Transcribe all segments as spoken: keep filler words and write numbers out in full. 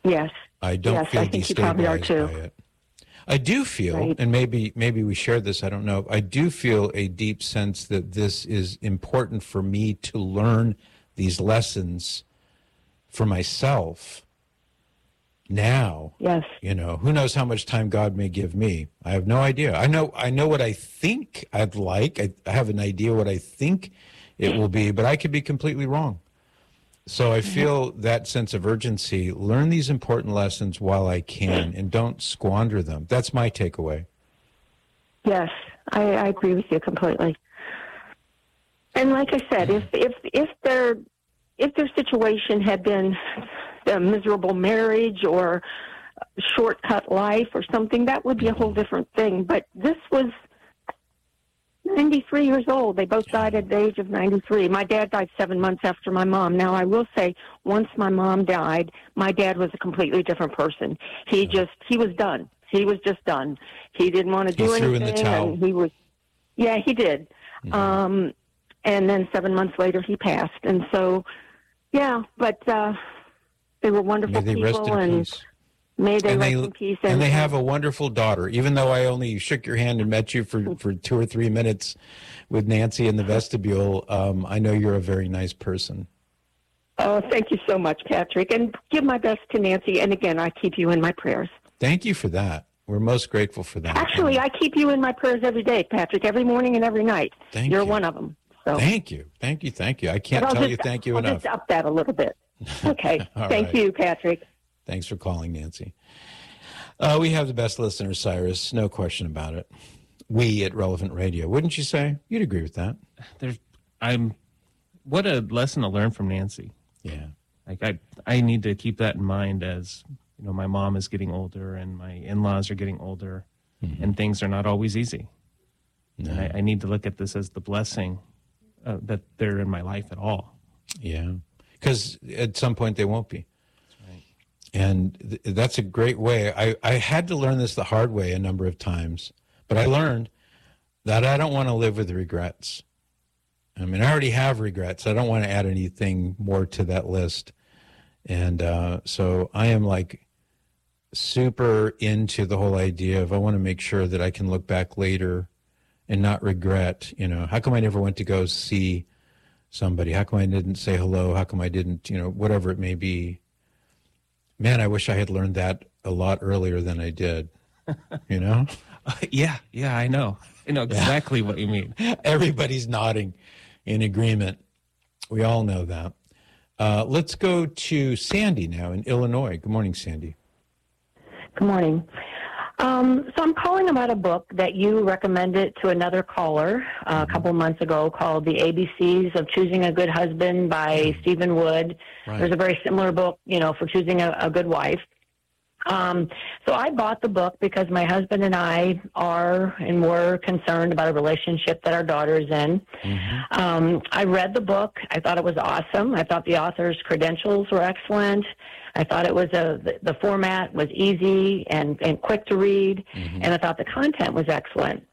Yes. I don't yes, feel I think you probably are destabilized too. by it. I do feel, Right. and maybe maybe we shared this, I don't know, I do feel a deep sense that this is important for me to learn these lessons for myself now. Yes. You know, who knows how much time God may give me. I have no idea. I know I know what I think I'd like. I, I have an idea what I think it will be, but I could be completely wrong. So I feel that sense of urgency. Learn these important lessons while I can, and don't squander them. That's my takeaway. Yes, I, I agree with you completely. And like I said, if if if their if their situation had been a miserable marriage or shortcut life or something, that would be a whole different thing. But this was ninety-three years old. They both died at the age of ninety-three. My dad died seven months after my mom. Now, I will say, once my mom died, my dad was a completely different person. He just, he was done. He was just done. He didn't want to do He threw anything. in the towel. And he was, yeah, he did. Mm-hmm. Um, and then seven months later, he passed. And so, yeah, but uh, they were wonderful May they people. rest in and peace. May they and rest they, in peace. And, and they have a wonderful daughter. Even though I only shook your hand and met you for, for two or three minutes with Nancy in the vestibule, um, I know you're a very nice person. Oh, thank you so much, Patrick. And give my best to Nancy. And again, I keep you in my prayers. Thank you for that. We're most grateful for that. Actually, I keep you in my prayers every day, Patrick, every morning and every night. Thank You're you. one of them. So. Thank you. Thank you. Thank you. I can't tell just, you thank you I'll enough. just up that a little bit. Okay. Thank right. you, Patrick. Thanks for calling, Nancy. Uh, we have the best listeners, Cyrus. No question about it. We at Relevant Radio. Wouldn't you say? You'd agree with that. There's, I'm, what a lesson to learn from Nancy. Yeah. Like I, I need to keep that in mind as, you know, my mom is getting older and my in-laws are getting older, mm-hmm. and things are not always easy. No. And I, I need to look at this as the blessing uh, that they're in my life at all. Yeah. Because at some point they won't be. And th- that's a great way. I, I had to learn this the hard way a number of times, but I learned that I don't want to live with regrets. I mean, I already have regrets. I don't want to add anything more to that list. And uh, so I am like super into the whole idea of I want to make sure that I can look back later and not regret, you know, how come I never went to go see somebody? How come I didn't say hello? How come I didn't, you know, whatever it may be. Man, I wish I had learned that a lot earlier than I did, you know? Uh, yeah, yeah, I know. I know exactly yeah. what you mean. Everybody's nodding in agreement. We all know that. Uh, let's go to Sandy now in Illinois. Good morning, Sandy. Good morning. Um, so I'm calling about a book that you recommended to another caller uh, mm-hmm. a couple months ago called The A B Cs of Choosing a Good Husband by mm-hmm. Stephen Wood. Right. There's a very similar book, you know, for choosing a, a good wife. Um, so I bought the book because my husband and I are and were concerned about a relationship that our daughter is in. Mm-hmm. Um, I read the book. I thought it was awesome. I thought the author's credentials were excellent. I thought it was a, the, the format was easy and, and quick to read, mm-hmm. and I thought the content was excellent.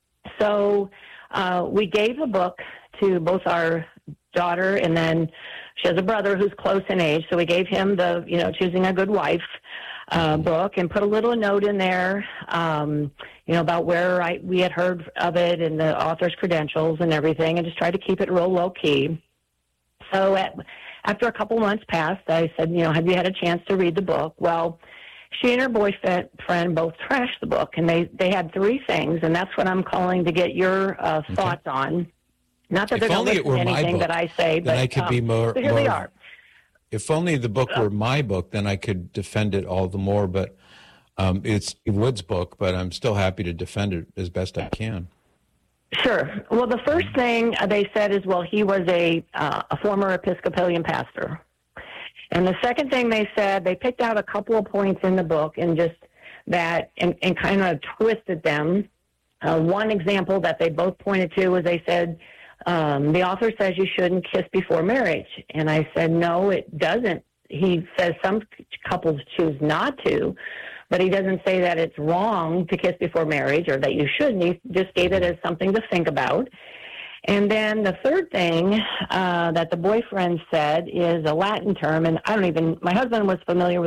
So uh, we gave the book to both our daughter, and then she has a brother who's close in age, so we gave him the, you know, Choosing a Good Wife uh, book and put a little note in there, um, you know, about where I, we had heard of it and the author's credentials and everything, and just tried to keep it real low-key. So at After a couple months passed, I said, you know, have you had a chance to read the book? Well, she and her boyfriend both trashed the book, and they, they had three things, and that's what I'm calling to get your uh, okay. thoughts on. Not that if they're going to listen to anything book, that I say, but then I could um, be more, so here more, they are. If only the book were my book, then I could defend it all the more, but um, it's Wood's book, but I'm still happy to defend it as best I can. Sure. Well, the first thing they said is, well, he was a uh, a former Episcopalian pastor. And the second thing they said, they picked out a couple of points in the book and just that, and, and kind of twisted them. Uh, one example that they both pointed to was they said, um, the author says you shouldn't kiss before marriage. And I said, no, it doesn't. He says some couples choose not to, but he doesn't say that it's wrong to kiss before marriage or that you shouldn't. He just gave it as something to think about. And then the third thing uh, that the boyfriend said is a Latin term, and I don't even, my husband was familiar with